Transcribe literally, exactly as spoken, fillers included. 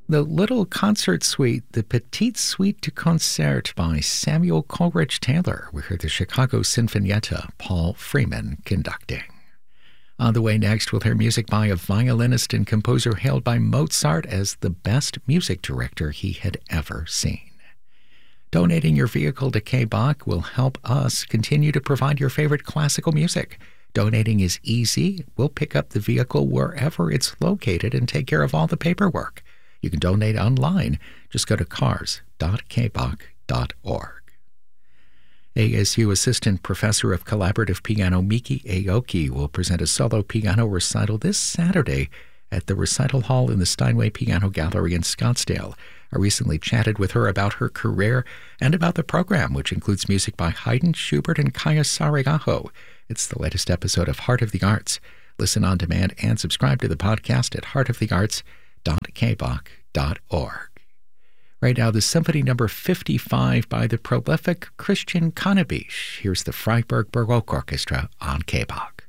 The Little Concert Suite, the Petite Suite du Concert by Samuel Coleridge Taylor. We heard the Chicago Sinfonietta, Paul Freeman conducting. On the way next, we'll hear music by a violinist and composer hailed by Mozart as the best music director he had ever seen. Donating your vehicle to K-Bach will help us continue to provide your favorite classical music. Donating is easy. We'll pick up the vehicle wherever it's located and take care of all the paperwork. You can donate online. Just go to cars dot k bach dot org. A S U Assistant Professor of Collaborative Piano Miki Aoki will present a solo piano recital this Saturday at the Recital Hall in the Steinway Piano Gallery in Scottsdale. I recently chatted with her about her career and about the program, which includes music by Haydn, Schubert, and Kaya Saariaho. It's the latest episode of Heart of the Arts. Listen on demand and subscribe to the podcast at heart of the arts dot k bach dot org. Right now, the Symphony Number fifty-five by the prolific Christian Connebich. Here's the Freiburg Baroque Orchestra on K-Bach.